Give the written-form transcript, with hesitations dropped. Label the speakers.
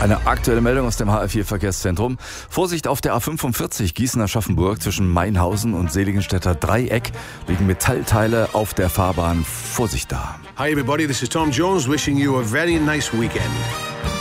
Speaker 1: Eine aktuelle Meldung aus dem HR4 Verkehrszentrum. Vorsicht auf der A45 Gießen-Aschaffenburg zwischen Mainhausen und Seligenstädter Dreieck liegen Metallteile auf der Fahrbahn. Vorsicht da.
Speaker 2: Hi everybody, this is Tom Jones wishing you a very nice weekend.